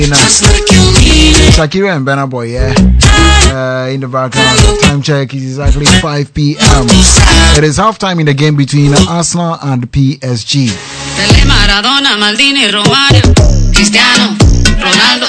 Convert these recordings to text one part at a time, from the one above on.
Shakira and Burna Boy, yeah. In the background, the time check is exactly 5 p.m. It is halftime in the game between Arsenal and PSG. Maradona, Maldini, Romario, Cristiano, Ronaldo.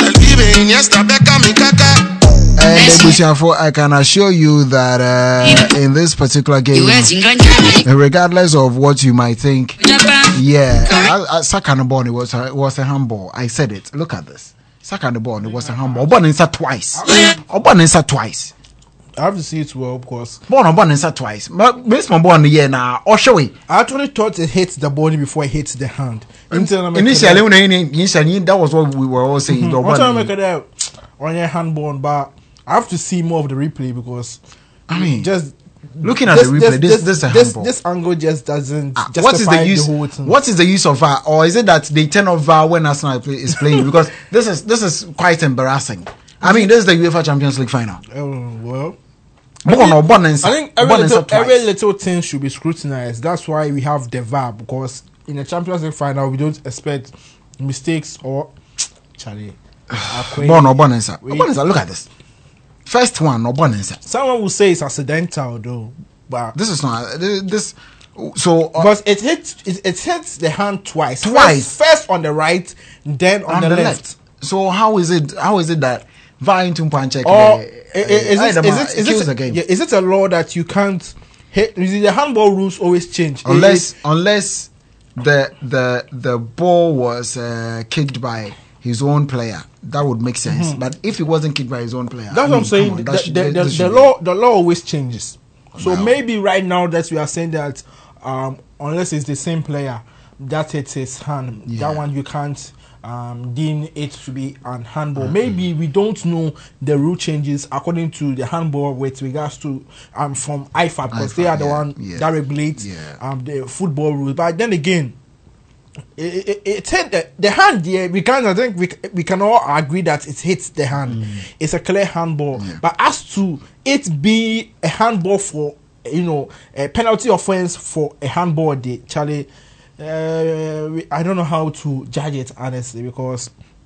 And I can assure you that in this particular game, regardless of what you might think, Sakanabon was a handball. I said it. Look at this. Sakanabon was a handball. Obaninsa twice. I have to see it well because Obaninsa twice. Miss Mabon here now. Or show it. I actually thought it hits the body before it hits the hand. Initially, that was what we were all saying. I'm trying to make it out on your handball, but I have to see more of the replay because I mean, just looking at the replay, this is a handball. This angle just doesn't justify the whole thing. What is the use of VAR, or is it that they turn off VAR when Arsenal is playing? Because this is quite embarrassing. I mean, this is the UEFA Champions League final. Well, I think every little thing should be scrutinized. That's why we have the VAR, because in the Champions League final we don't expect mistakes or Charlie. Look at this. First one, someone will say it's accidental though, but this is not this. So because it hits the hand twice. First on the right, then on the left. So how is it that VAR into check? Or is it a law that you can't hit? The handball rules always change unless the ball was kicked by his own player. That would make sense. Mm-hmm. But if he wasn't kicked by his own player, that's what I'm saying. The law always changes. So maybe right now that we are saying that unless it's the same player that hits his hand, that one you can't deem it to be an handball. Mm-hmm. Maybe we don't know the rule changes according to the handball with regards to from IFAB, because they are the one that regulates the football rules. But then again, it hit the hand. Yeah, I think we can all agree that it hits the hand. It's a clear handball. But as to it be a handball for a penalty offense for a handball, Charlie, I don't know how to judge it honestly, because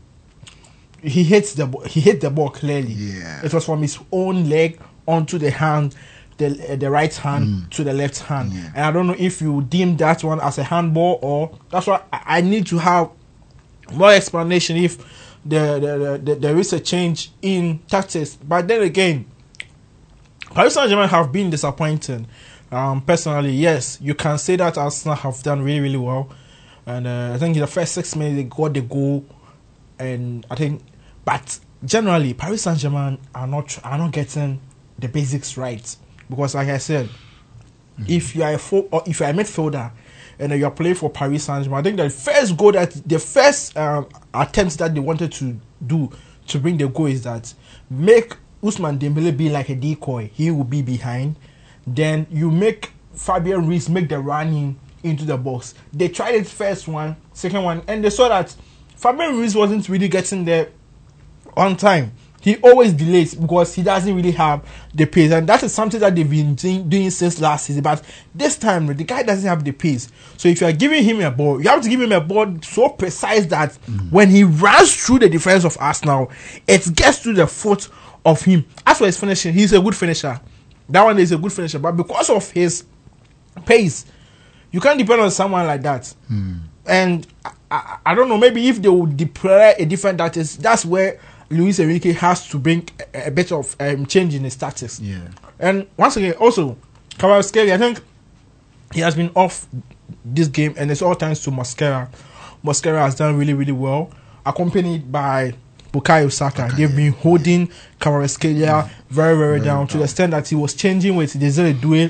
he hit the ball clearly. Yeah, it was from his own leg onto the hand. The right hand to the left hand, and I don't know if you deem that one as a handball, or that's why I need to have more explanation if there is a change in tactics. But then again, Paris Saint-Germain have been disappointing. Personally, yes, you can say that Arsenal have done really, really well, and I think in the first 6 minutes they got the goal, and I think, but generally Paris Saint-Germain are not getting the basics right. Because, like I said, if you are a midfielder and you are playing for Paris Saint-Germain, I think the first attempt that they wanted to do to bring the goal is that make Ousmane Dembele be like a decoy. He will be behind. Then you make Fabian Ruiz make the running into the box. They tried it first one, second one, and they saw that Fabian Ruiz wasn't really getting there on time. He always delays because he doesn't really have the pace, and that is something that they've been doing since last season. But this time, the guy doesn't have the pace. So if you are giving him a ball, you have to give him a ball so precise that when he runs through the defense of Arsenal, it gets to the foot of him. As for his finishing, he's a good finisher. That one is a good finisher, but because of his pace, you can't depend on someone like that. And I don't know, maybe if they would deploy a different tactics, that's where Luis Enrique has to bring a bit of change in his tactics. Yeah. And once again, also, Kvaratskhelia, I think he has been off this game, and it's all thanks to Mosquera. Mosquera has done really, really well, accompanied by Bukayo Saka. They've been holding Kvaratskhelia very, very down to the extent that he was changing with Desire Doué.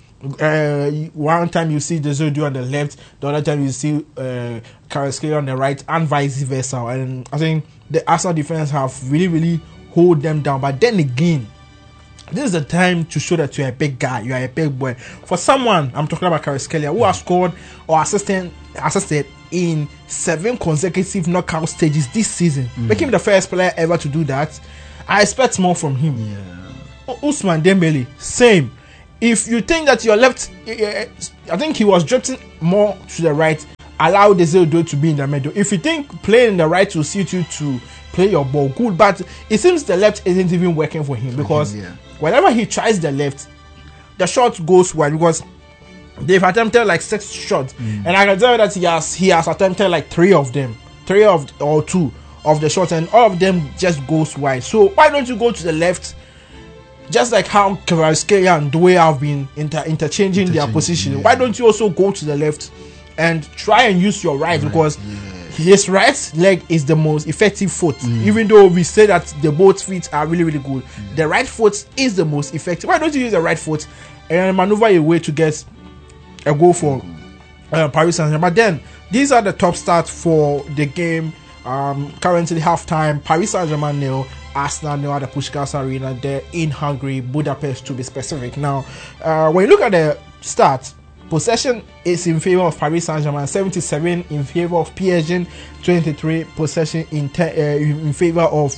One time you see Desire Doué on the left, the other time you see Kvaratskhelia on the right, and vice versa. And I think the Arsenal defense have really, really hold them down. But then again, this is the time to show that you're a big guy, you are a big boy. For someone, I'm talking about Kvaratskhelia, who has scored or assisted in 7 consecutive knockout stages this season, making him the first player ever to do that. I expect more from him. Ousmane Dembele, same. If you think that your left, I think he was drifting more to the right. Allow Desire Doué to be in the middle. If you think playing in the right will suit you to play your ball good, but it seems the left isn't even working for him because whenever he tries the left, the shot goes wide because they've attempted like 6 shots, and I can tell you that he has attempted like 3 or 2 of the shots, and all of them just goes wide. So why don't you go to the left? Just like how Kvaratskhelia and Doué have been interchanging their position, why don't you also go to the left and try and use your right? Because his right leg is the most effective foot. Even though we say that the both feet are really, really good, the right foot is the most effective. Why don't you use the right foot and maneuver a way to get a goal for Paris Saint-Germain? But then these are the top stats for the game. Currently halftime, Paris Saint-Germain 0, Arsenal 0 at the Puskás Arena there in Hungary, Budapest to be specific. Now, when you look at the stats, possession is in favor of Paris Saint-Germain, 77 in favor of PSG, 23 possession in favor of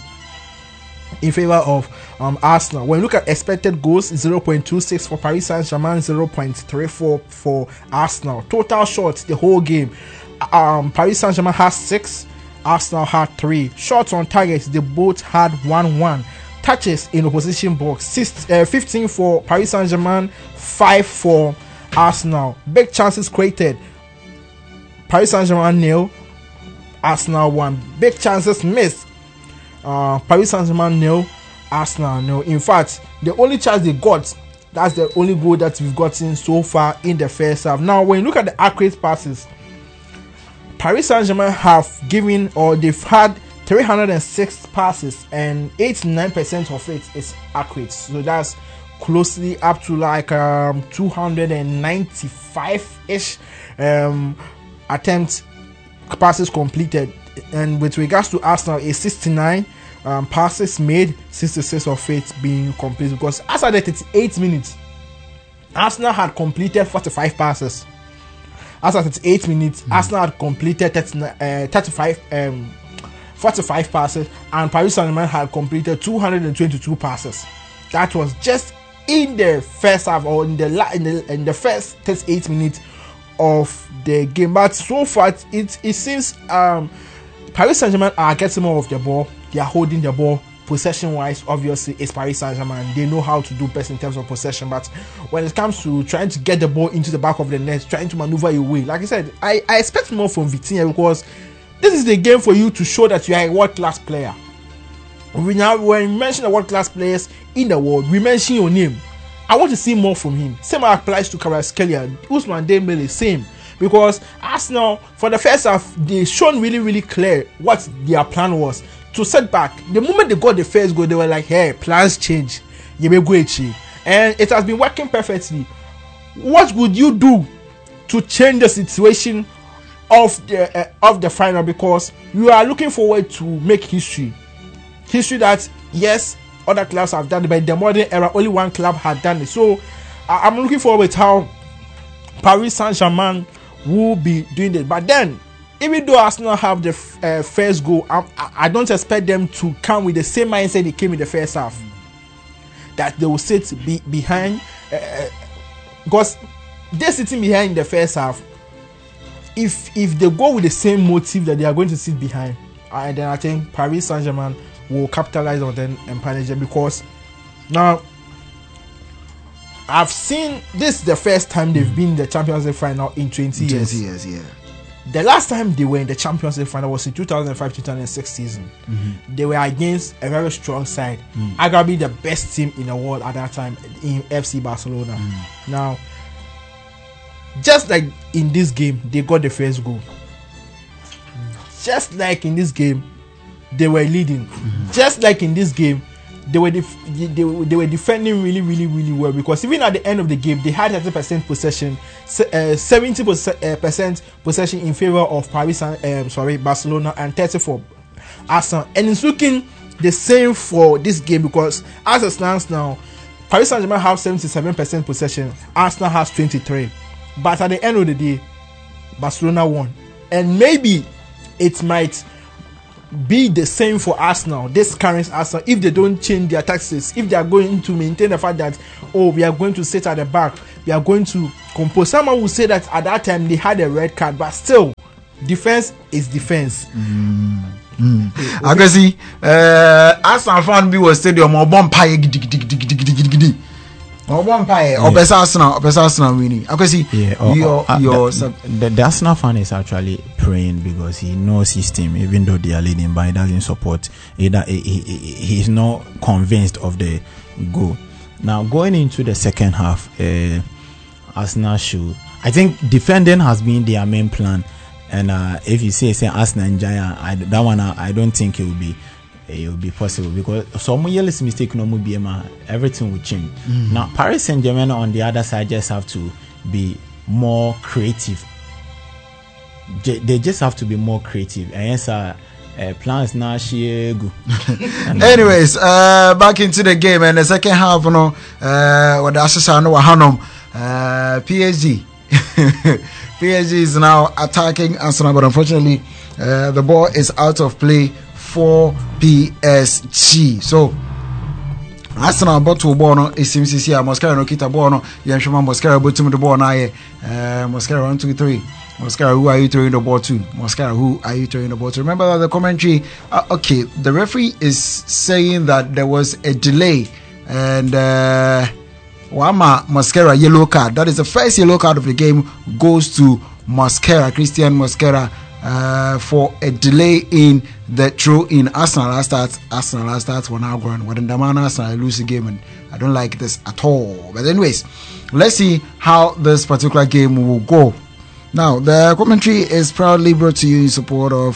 Arsenal. When you look at expected goals, 0.26 for Paris Saint-Germain, 0.34 for Arsenal. Total shots the whole game, Paris Saint-Germain has 6, Arsenal had 3. Shots on target, they both had 1-1. Touches in opposition box, 15 for Paris Saint-Germain, 5 for Arsenal. Big chances created, Paris Saint-Germain 0, Arsenal 1. Big chances missed, Paris Saint-Germain 0, Arsenal 0. In fact, the only chance they got, that's the only goal that we've gotten so far in the first half. Now, when you look at the accurate passes, Paris Saint-Germain have given, or they've had 306 passes, and 89% of it is accurate. So that's closely up to like 295-ish attempts, passes completed. And with regards to Arsenal, is 69 passes made, 66 of it being completed. Because as at the 38 minutes, Arsenal had completed 45 passes. As at 8 minutes, Arsenal had completed 45 passes, and Paris Saint-Germain had completed 222 passes. That was just in the first half, or in the first 38 minutes of the game. But so far, it seems Paris Saint-Germain are getting more of the ball. They are holding the ball. Possession-wise, obviously, it's Paris Saint-Germain. They know how to do best in terms of possession. But when it comes to trying to get the ball into the back of the net, trying to maneuver your way, like I said, I expect more from Vitinha, because this is the game for you to show that you are a world-class player. When we mention the world-class players in the world, we mention your name. I want to see more from him. Same applies to Kvaratskhelia, Ousmane Dembele, same. Because Arsenal, for the first half, they shown really, really clear what their plan was. To set back, the moment they got the first goal, they were like, hey, plans change. And it has been working perfectly. What would you do to change the situation of the final? Because you are looking forward to make history that, yes, other clubs have done it, but in the modern era, only one club had done it. So I'm looking forward to how Paris Saint-Germain will be doing it. But then, even though Arsenal have the first goal, I don't expect them to come with the same mindset they came in the first half, that they will sit behind, because they're sitting behind in the first half. If they go with the same motive that they are going to sit behind, then I think Paris Saint-Germain will capitalize on them and punish them. Because now I've seen this is the first time they've been in the Champions League final in 20 years. 20 years, yeah. The last time they were in the Champions League final was in 2005-2006 season. They were against a very strong side, arguably the best team in the world at that time, in FC Barcelona. Now, just like in this game, they got the first goal. Just like in this game, they were leading. Just like in this game, they were defending really, really, really well, because even at the end of the game, they had 30% possession, 70% possession in favor of Barcelona, and 30% for Arsenal. And it's looking the same for this game, because as it stands now, Paris Saint-Germain have 77% possession, Arsenal has 23%. But at the end of the day, Barcelona won, and maybe it might be the same for Arsenal, this current Arsenal, if they don't change their tactics, if they are going to maintain the fact that, we are going to sit at the back, we are going to compose. Someone will say that at that time they had a red card, but still, defense is defense. I can see Arsenal fan be was stadium or bumpire giddy. Or bumpire or best Arsenal winning. I can see the Arsenal fan is actually praying because he knows his team, even though they are leading, but he doesn't support. He's not convinced of the goal. Now going into the second half, Arsenal should. I think defending has been their main plan. And if you say Arsenal and Giant, that one I don't think it will be possible because some yearless mistake no more everything will change. Now Paris Saint-Germain on the other side just have to be more creative. They just have to be more creative. And yes, plans now good. Anyways, back into the game and the second half, what the assassin Hanum PSG. PSG is now attacking Arsenal, but unfortunately, the ball is out of play for PSG. So, Arsenal bought to Bono, it seems to see Moscara no kita Bono, Yanshama Moscara but to the ball now. Moscara 1, 2, 3. Moscara, who are you throwing the ball to? Moscara, who are you throwing the ball to? Remember that the commentary, okay, the referee is saying that there was a delay and Wama Mosquera yellow card. That is the first yellow card of the game goes to Mosquera, Christian Mosquera, for a delay in the throw in. Arsenal last starts one hour going. When the man Arsenal lose the game, and I don't like this at all. But anyways, let's see how this particular game will go. Now the commentary is proudly brought to you in support of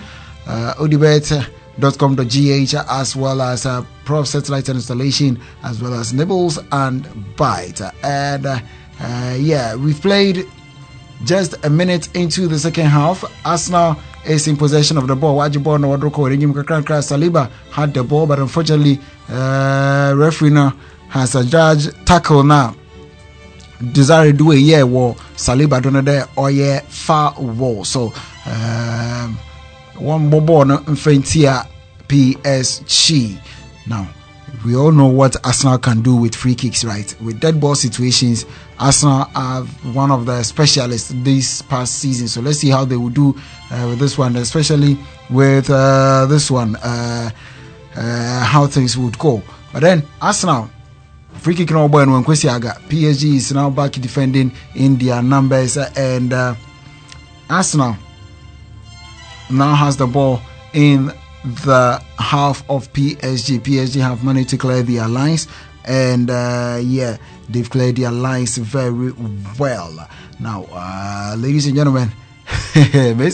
odibet.com.gh as well as Prof Satellite Installation as well as Nibbles and Bite. And yeah, we've played just a minute into the second half. Arsenal is in possession of the ball. Saliba had the ball, but unfortunately referee now has a judge tackle now. Desire do a year war Saliba don't there or yeah far wall. So one ball no Fentia PSG. Now we all know what Arsenal can do with free kicks, right? With dead ball situations, Arsenal are one of the specialists this past season. So let's see how they will do with this one, especially with this one, how things would go. But then Arsenal, free kick no ball and when PSG is now back defending in their numbers, and Arsenal now has the ball in the half of PSG. PSG have managed to clear their lines, and yeah, they've cleared their lines very well. Now, ladies and gentlemen, I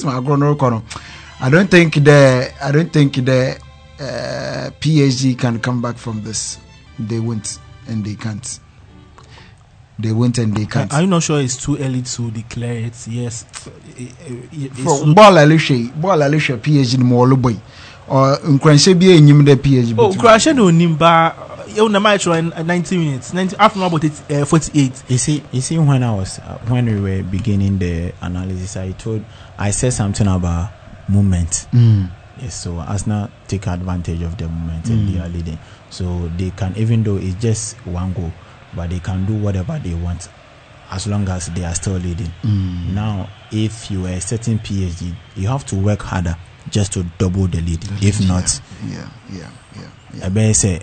don't think the PSG can come back from this. They won't, and they can't. They went and they can't. Are you not sure it's too early to declare it? Yes. For ball Alicia PSG more boy. Or Ukraine be a new PSG. Oh, Ukraine no nimba. You know, match in 90 minutes. 90 after about 48. You see, when we were beginning the analysis, I said something about movement. Yes, so Arsenal take advantage of the moment and they are leading. So they can, even though it's just one goal, but they can do whatever they want as long as they are still leading. Now, if you are setting PSG, you have to work harder just to double the lead. If not, I better say,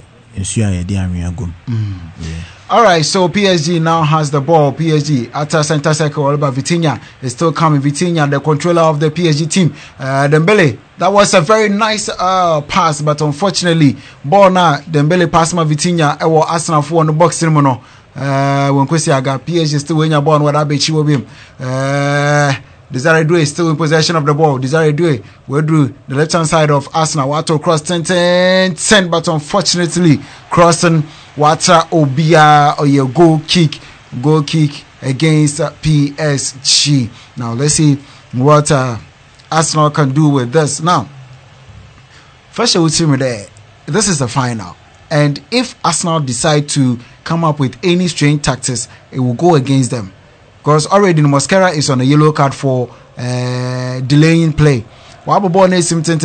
all right, so PSG now has the ball. PSG at a center circle. Oliver Vitinha is still coming. Vitinha, the controller of the PSG team. Dembele, that was a very nice pass, but unfortunately, ball now Dembele pass ma Vitinha. Ewo Arsenal for on the box cinema. When Kwesi Aga PSG still winning a ball. What I bet you will be. Desire Doué is still in possession of the ball. Desire Doué will do the left hand side of Arsenal. Water cross 10, but unfortunately crossing Watra Obia or your goal kick against PSG. Now let's see what Arsenal can do with this. Now, first I would say there, this is the final, and if Arsenal decide to come up with any strange tactics, it will go against them. Because already Mosquera is on a yellow card for delaying play. Bukayo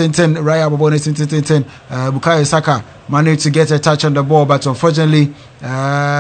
Saka managed to get a touch on the ball, but unfortunately,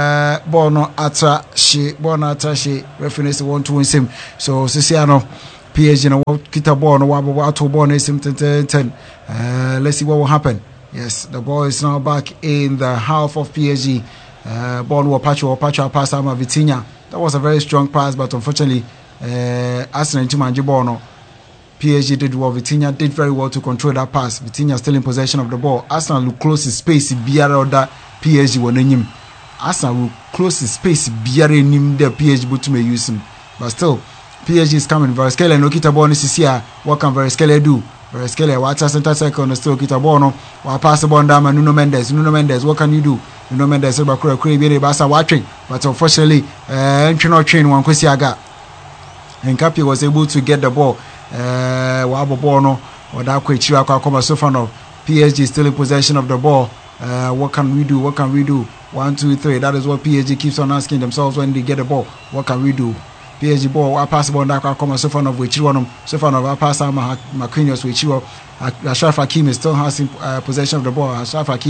ball no attache. Reference want to win him. So Sisiano, PSG no kita ball no wa to ball no sim 10. Let's see what will happen. Yes, the ball is now back in the half of PSG. Ball no Pacho pass out Vitinha. That was a very strong pass, but unfortunately Arsenal into manji ball no. PSG did well. Vitinha did very well to control that pass. Vitinha still in possession of the ball. Arsenal will close his space. Biara that PSG will name him. Arsenal will close his space. Biara name the PSG but to may use him. But still, PSG is coming. Vareskele no kita ball. This is here. What can Vareskele do? Vareskele watch a center circle. No still kita ball. No, or pass the ball down. Nuno Mendes. What can you do? Nuno Mendes. Basa watching. But unfortunately, train one Kwesiaga. And Kapi was able to get the ball. Wabo Bono or that Kwechira Kwakoma Sofanov. PSG is still in possession of the ball. What can we do? 1, 2, 3. That is what PSG keeps on asking themselves when they get the ball. What can we do? PSG ball, I pass the ball, Kwakoma Sofanov, Wechironum, Sofanov, I pass out Marquinhos, Wechiro. Ashraf Hakimi still has possession of the ball. Ashraf Hakimi